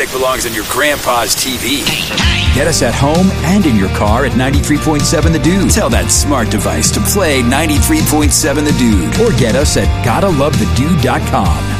music belongs on your grandpa's TV. Get us at home and in your car at 93.7 The Dude. Tell that smart device to play 93.7 The Dude. Or get us at GottaLoveTheDude.com.